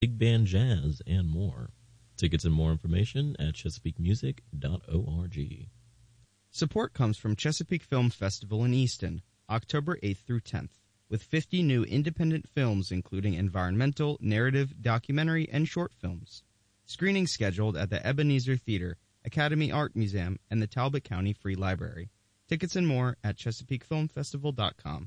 big band jazz, and more. Tickets and more information at chesapeakemusic.org. Support comes from Chesapeake Film Festival in Easton, October 8th through 10th, with 50 new independent films including environmental, narrative, documentary, and short films. Screenings scheduled at the Ebenezer Theater, Academy Art Museum, and the Talbot County Free Library. Tickets and more at ChesapeakeFilmFestival.com.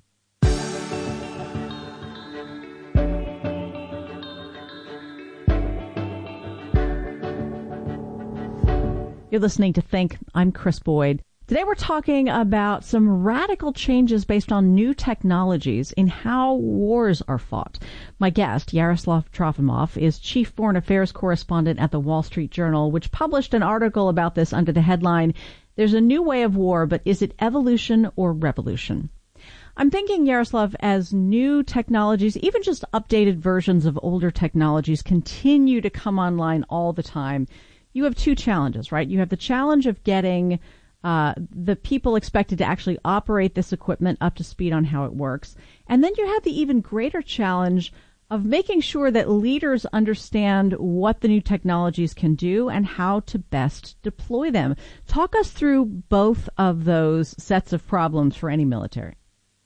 You're listening to Think. I'm Chris Boyd. Today we're talking about some radical changes based on new technologies in how wars are fought. My guest, Yaroslav Trofimov, is Chief Foreign Affairs Correspondent at the Wall Street Journal, which published an article about this under the headline, "There's a new way of war, but is it evolution or revolution?" I'm thinking, Yaroslav, as new technologies, even just updated versions of older technologies, continue to come online all the time, you have two challenges, right? You have the challenge of getting the people expected to actually operate this equipment up to speed on how it works. And then you have the even greater challenge of making sure that leaders understand what the new technologies can do and how to best deploy them. Talk us through both of those sets of problems for any military.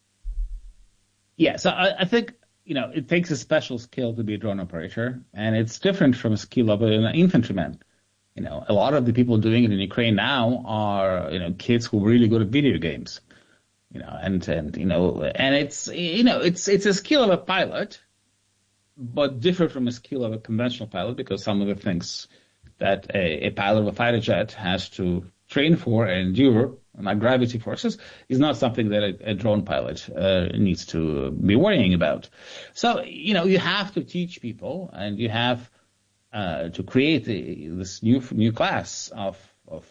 Yeah, so I think, it takes a special skill to be a drone operator, and it's different from a skill of an infantryman. A lot of the people doing it in Ukraine now are, kids who are really good at video games, and it's a skill of a pilot, but different from a skill of a conventional pilot, because some of the things that a pilot of a fighter jet has to train for and endure, like gravity forces, is not something that a drone pilot needs to be worrying about. So, you have to teach people, and you have to create this new class of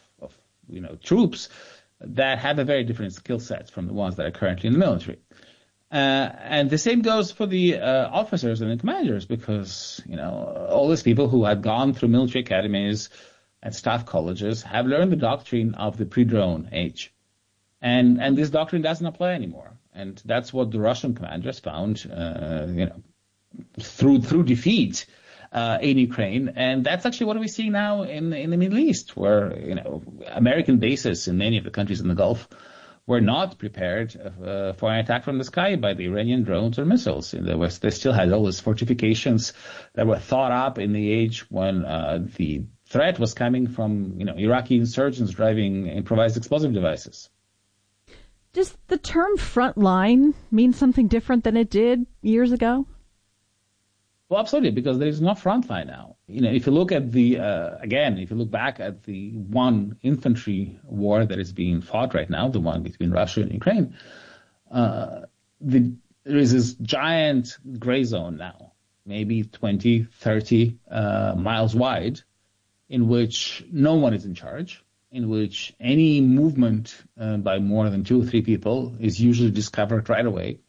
troops that have a very different skill set from the ones that are currently in the military. And the same goes for the officers and the commanders, because all these people who had gone through military academies and staff colleges have learned the doctrine of the pre-drone age, and this doctrine doesn't apply anymore. And that's what the Russian commanders found, through defeat in Ukraine, and that's actually what we're seeing now in the Middle East, where American bases in many of the countries in the Gulf were not prepared for an attack from the sky by the Iranian drones or missiles. In the West, they still had all these fortifications that were thought up in the age when the threat was coming from Iraqi insurgents driving improvised explosive devices. Does the term front line mean something different than it did years ago? Well, absolutely, because there is no front line now. If you look at if you look back at the one infantry war that is being fought right now, the one between Russia and Ukraine, there is this giant gray zone now, maybe 20, 30 miles wide, in which no one is in charge, in which any movement by more than 2 or 3 people is usually discovered right away.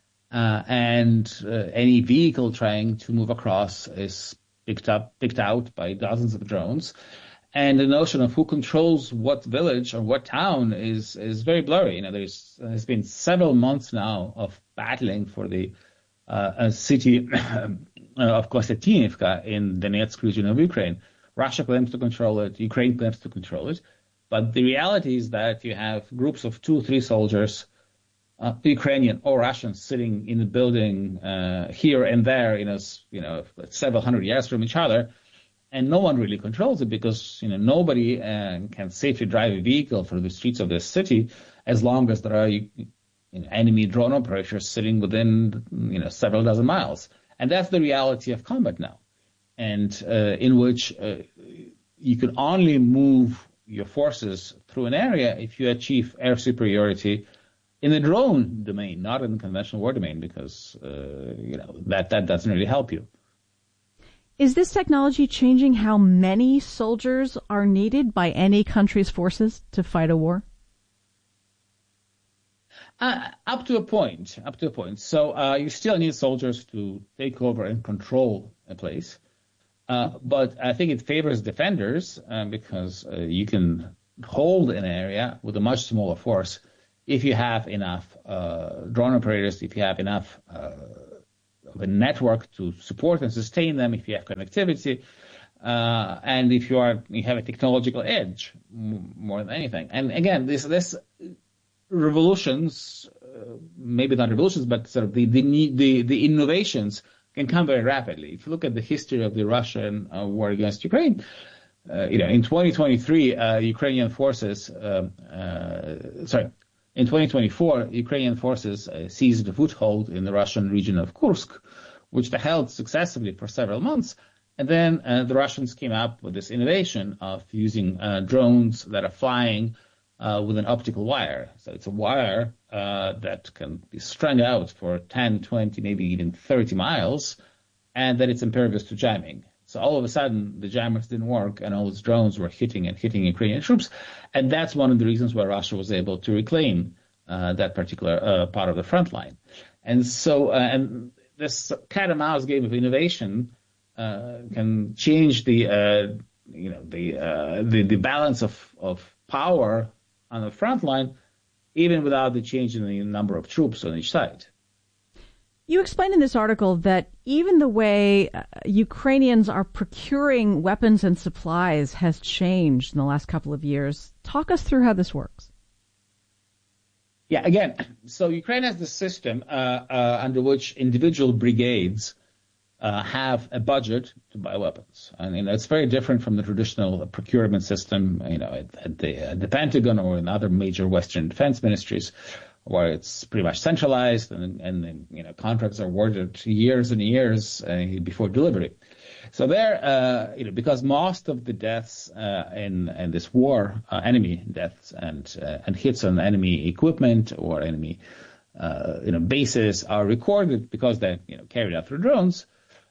And any vehicle trying to move across is picked out by dozens of drones. And the notion of who controls what village or what town is very blurry. There's been several months now of battling for the city of Kostyantynivka in the Donetsk region of Ukraine. Russia claims to control it. Ukraine claims to control it. But the reality is that you have groups of 2 or 3 soldiers, Ukrainian or Russian, sitting in the building here and there, several hundred yards from each other, and no one really controls it, because nobody can safely drive a vehicle through the streets of this city as long as there are enemy drone operators sitting within several dozen miles. And that's the reality of combat now, and in which you can only move your forces through an area if you achieve air superiority in the drone domain, not in the conventional war domain, because that doesn't really help you. Is this technology changing how many soldiers are needed by any country's forces to fight a war? Up to a point. So you still need soldiers to take over and control a place. But I think it favors defenders because you can hold an area with a much smaller force if you have enough drone operators, if you have enough a network to support and sustain them, if you have connectivity, and if you have a technological edge more than anything. And again, this revolutions, maybe not revolutions, but sort of the innovations can come very rapidly. If you look at the history of the Russian war against Ukraine, in 2023, Ukrainian forces, in 2024, Ukrainian forces seized a foothold in the Russian region of Kursk, which they held successfully for several months. And then the Russians came up with this innovation of using drones that are flying with an optical wire. So it's a wire that can be strung out for 10, 20, maybe even 30 miles, and then it's impervious to jamming. So all of a sudden, the jammers didn't work, and all these drones were hitting Ukrainian troops. And that's one of the reasons why Russia was able to reclaim that particular part of the front line. And so, and this cat and mouse game of innovation can change the balance of power on the front line, even without the change in the number of troops on each side. You explained in this article that even the way Ukrainians are procuring weapons and supplies has changed in the last couple of years. Talk us through how this works. Yeah, again, so Ukraine has the system under which individual brigades have a budget to buy weapons. And it's very different from the traditional procurement system, at the Pentagon or in other major Western defense ministries, where it's pretty much centralized and contracts are awarded years and years before delivery. So there, because most of the deaths in this war, enemy deaths and hits on enemy equipment or enemy bases are recorded because they're carried out through drones.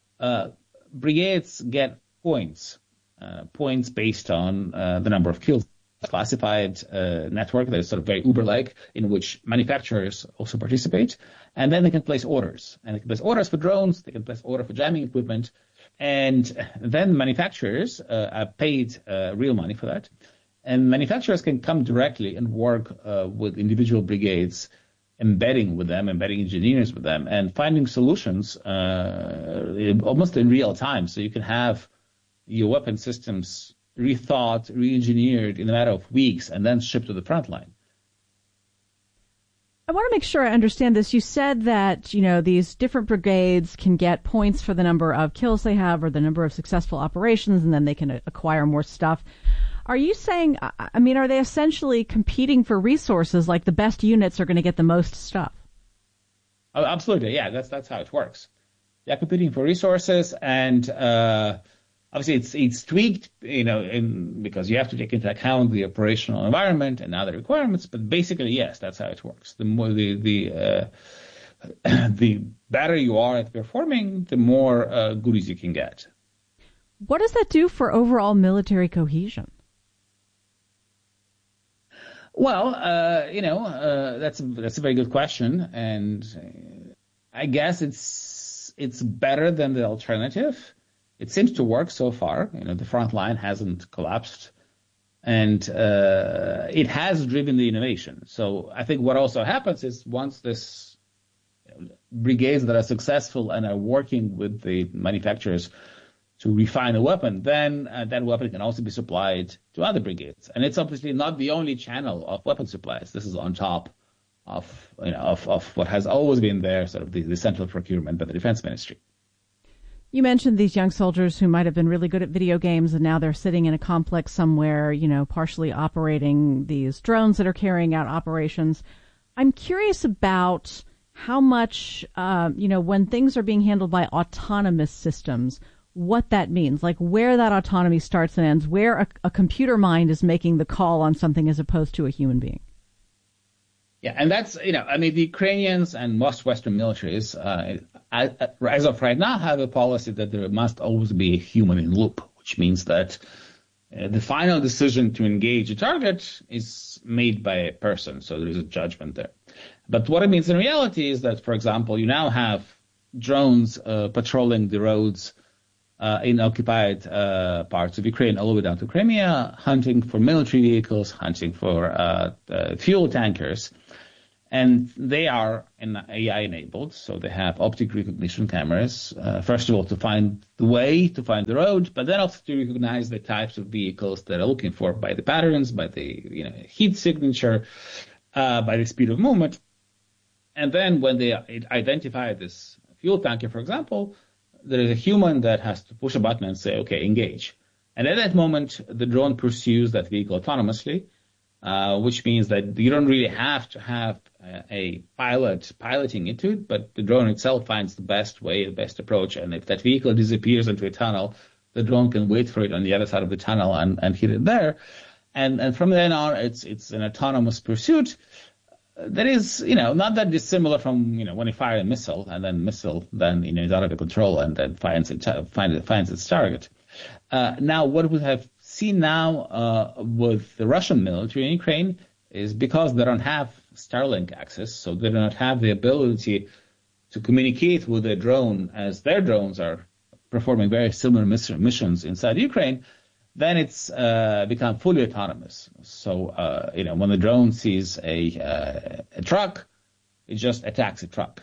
Brigades get points based on the number of kills. Classified network that is sort of very Uber-like, in which manufacturers also participate, and then they can place orders. And they can place orders for drones, they can place orders for jamming equipment, and then manufacturers are paid real money for that. And manufacturers can come directly and work with individual brigades, embedding engineers with them, and finding solutions almost in real time. So you can have your weapon systems rethought, re-engineered in a matter of weeks, and then shipped to the front line. I want to make sure I understand this. You said that, these different brigades can get points for the number of kills they have or the number of successful operations, and then they can acquire more stuff. Are you saying, are they essentially competing for resources, like the best units are going to get the most stuff? Oh, absolutely. Yeah, that's how it works. Yeah, competing for resources, and obviously, it's tweaked, because you have to take into account the operational environment and other requirements. But basically, yes, that's how it works. The more the better you are at performing, the more goodies you can get. What does that do for overall military cohesion? Well, that's a very good question, and I guess it's better than the alternative. It seems to work so far. The front line hasn't collapsed, and it has driven the innovation. So I think what also happens is once this brigades that are successful and are working with the manufacturers to refine a weapon, then that weapon can also be supplied to other brigades. And it's obviously not the only channel of weapon supplies. This is on top of what has always been there, sort of the central procurement by the defense ministry. You mentioned these young soldiers who might have been really good at video games, and now they're sitting in a complex somewhere, partially operating these drones that are carrying out operations. I'm curious about how much, when things are being handled by autonomous systems, what that means, like where that autonomy starts and ends, where a computer mind is making the call on something as opposed to a human being. Yeah, and that's, the Ukrainians and most Western militaries, as of right now, have a policy that there must always be a human in loop, which means that the final decision to engage a target is made by a person, so there is a judgment there. But what it means in reality is that, for example, you now have drones patrolling the roads in occupied parts of Ukraine all the way down to Crimea, hunting for military vehicles, hunting for fuel tankers. And they are AI enabled, so they have optic recognition cameras, first of all, to find the way, to find the road, but then also to recognize the types of vehicles that are looking for by the patterns, by the heat signature, by the speed of movement. And then when they identify this fuel tanker, for example, there is a human that has to push a button and say, okay, engage. And at that moment, the drone pursues that vehicle autonomously, which means that you don't really have to have a pilot piloting into it, but the drone itself finds the best way, the best approach. And if that vehicle disappears into a tunnel, the drone can wait for it on the other side of the tunnel and hit it there. And from then on, it's an autonomous pursuit that is, not that dissimilar from, when you fire a missile and then missile then, is out of control and then finds its target. Now, what we have seen now with the Russian military in Ukraine is because they don't have Starlink access, so they do not have the ability to communicate with their drone as their drones are performing very similar missions inside Ukraine, then it's become fully autonomous. So, when the drone sees a truck, it just attacks a truck.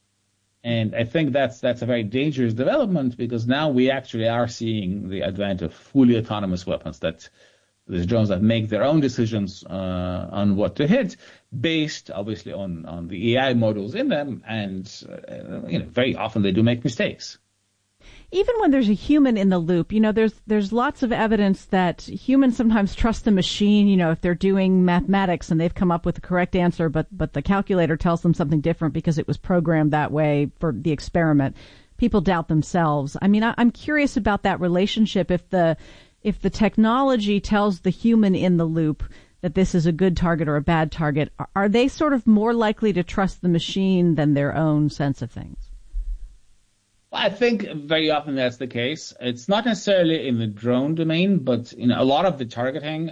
And I think that's a very dangerous development because now we actually are seeing the advent of fully autonomous weapons, that these drones that make their own decisions on what to hit, based obviously on the AI models in them, and very often they do make mistakes. Even when there's a human in the loop, there's lots of evidence that humans sometimes trust the machine, if they're doing mathematics and they've come up with the correct answer, but the calculator tells them something different because it was programmed that way for the experiment. People doubt themselves. I mean, I'm curious about that relationship. If the technology tells the human in the loop that this is a good target or a bad target, are they sort of more likely to trust the machine than their own sense of things? Well, I think very often that's the case. It's not necessarily in the drone domain, but a lot of the targeting,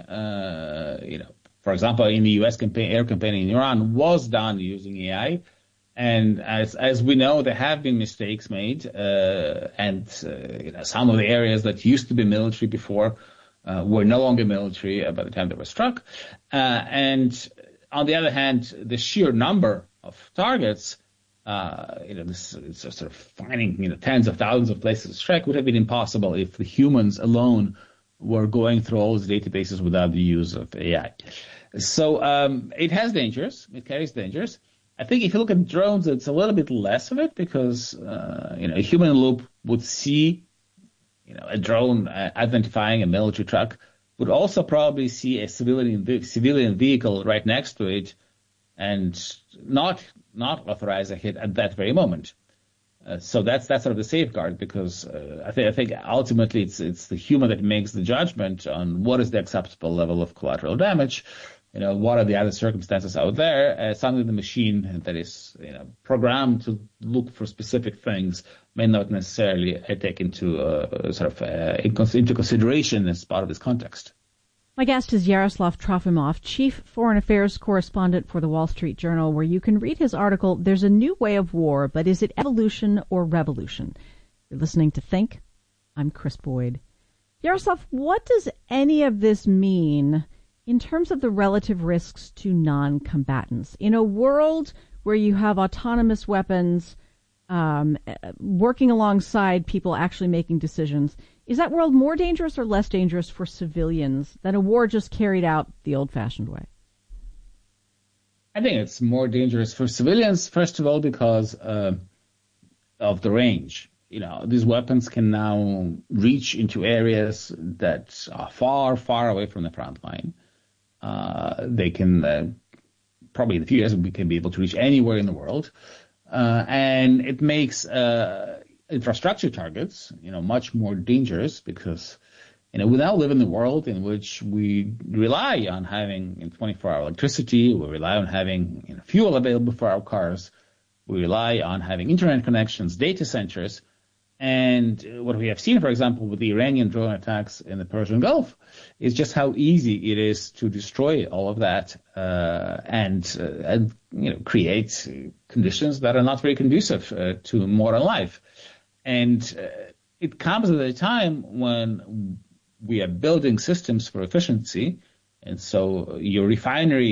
for example, in the U.S. air campaign in Iran was done using AI. And as we know, there have been mistakes made, and some of the areas that used to be military before were no longer military by the time they were struck. And on the other hand, the sheer number of targets, this is sort of finding tens of thousands of places to strike would have been impossible if the humans alone were going through all these databases without the use of AI. So it has dangers. It carries dangers. I think if you look at drones, it's a little bit less of it because a human loop would see a drone identifying a military truck, would also probably see a civilian vehicle right next to it, and not authorize a hit at that very moment. So that's sort of the safeguard, because I think ultimately it's the human that makes the judgment on what is the acceptable level of collateral damage. What are the other circumstances out there? Something the machine that is programmed to look for specific things may not necessarily take into into consideration as part of this context. My guest is Yaroslav Trofimov, Chief Foreign Affairs Correspondent for the Wall Street Journal, where you can read his article, There's a New Way of War, but is it evolution or revolution? You're listening to Think. I'm Chris Boyd. Yaroslav, what does any of this mean in terms of the relative risks to non-combatants? In a world where you have autonomous weapons working alongside people actually making decisions, is that world more dangerous or less dangerous for civilians than a war just carried out the old-fashioned way? I think it's more dangerous for civilians, first of all, because of the range. These weapons can now reach into areas that are far, far away from the front line. They can, probably in a few years, we can be able to reach anywhere in the world. And it makes infrastructure targets, much more dangerous because, we now live in a world in which we rely on having 24-hour electricity. We rely on having fuel available for our cars. We rely on having internet connections, data centers. And what we have seen, for example, with the Iranian drone attacks in the Persian Gulf is just how easy it is to destroy all of that and create conditions that are not very conducive to modern life. And it comes at a time when we are building systems for efficiency. And so your refinery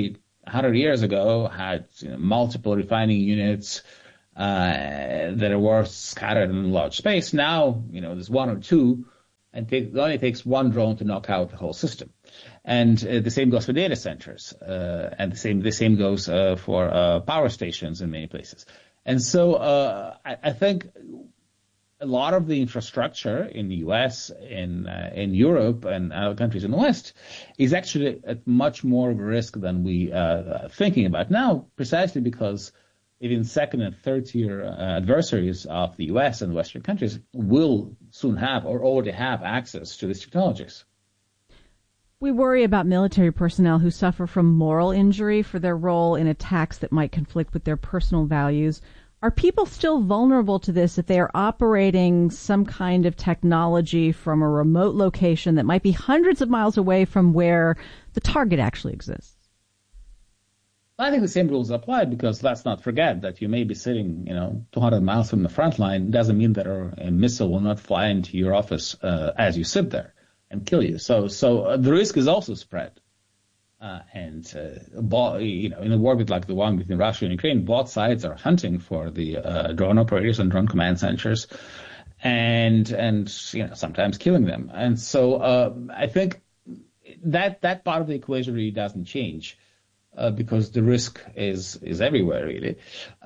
100 years ago had multiple refining units that were scattered in large space. Now, there's one or two, and it only takes one drone to knock out the whole system. And the same goes for data centers, and the same goes for power stations in many places. And so I think a lot of the infrastructure in the U.S., in Europe, and other countries in the West is actually at much more of a risk than we are thinking about now, precisely because even second and third tier adversaries of the U.S. and Western countries will soon have or already have access to these technologies. We worry about military personnel who suffer from moral injury for their role in attacks that might conflict with their personal values. Are people still vulnerable to this if they are operating some kind of technology from a remote location that might be hundreds of miles away from where the target actually exists? I think the same rules apply, because let's not forget that you may be sitting, 200 miles from the front line. Doesn't mean that a missile will not fly into your office as you sit there and kill you. So the risk is also spread. In a war like the one between Russia and Ukraine, both sides are hunting for the drone operators and drone command centers, and sometimes killing them. And so I think that part of the equation really doesn't change, because the risk is everywhere, really.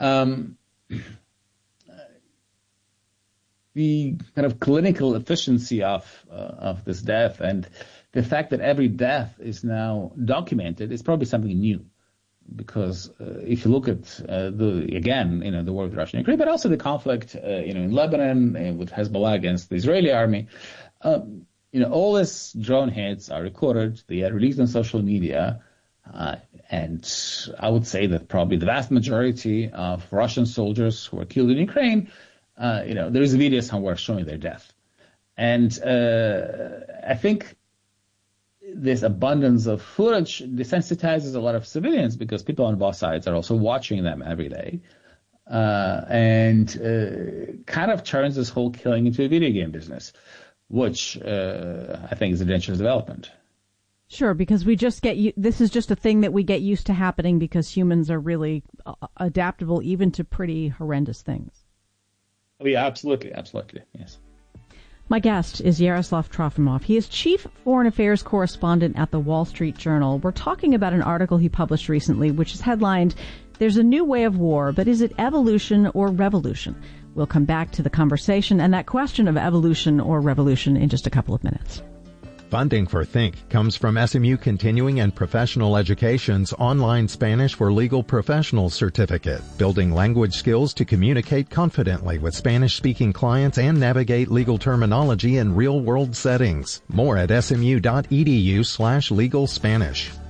The kind of clinical efficiency of this death, and the fact that every death is now documented, is probably something new. Because if you look at the war with Russia and Ukraine, but also the conflict in Lebanon with Hezbollah against the Israeli army, all these drone hits are recorded. They are released on social media, and I would say that probably the vast majority of Russian soldiers who were killed in Ukraine, there is a video somewhere showing their death. And I think this abundance of footage desensitizes a lot of civilians, because people on both sides are also watching them every day, and kind of turns this whole killing into a video game business, which I think is a dangerous development. Sure, because this is just a thing that we get used to happening, because humans are really adaptable even to pretty horrendous things. Oh, yeah, absolutely, yes. My guest is Yaroslav Trofimov. He is Chief Foreign Affairs Correspondent at the Wall Street Journal. We're talking about an article he published recently, which is headlined, "There's a New Way of War, but is it evolution or revolution?" We'll come back to the conversation and that question of evolution or revolution in just a couple of minutes. Funding for Think comes from SMU Continuing and Professional Education's online Spanish for Legal Professionals certificate, building language skills to communicate confidently with Spanish-speaking clients and navigate legal terminology in real-world settings. More at smu.edu/legal Spanish.